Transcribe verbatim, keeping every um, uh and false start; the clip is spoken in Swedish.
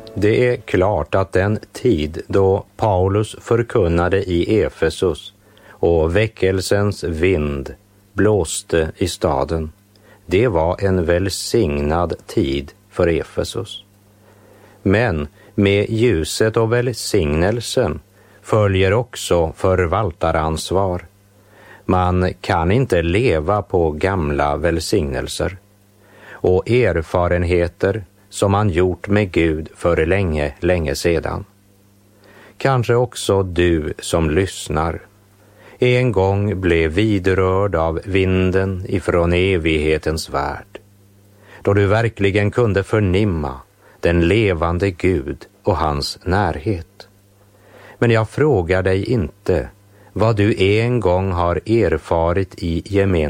Det är klart att den tid då Paulus förkunnade i Efesus och väckelsens vind blåste i staden, det var en välsignad tid för Efesus. Men med ljuset och välsignelsen följer också förvaltaransvar. Man kan inte leva på gamla välsignelser och erfarenheter som man gjort med Gud för länge, länge sedan. Kanske också du som lyssnar en gång blev vidrörd av vinden ifrån evighetens värld, då du verkligen kunde förnimma den levande Gud och hans närhet. Men jag frågar dig inte vad du en gång har erfarit i gemenskap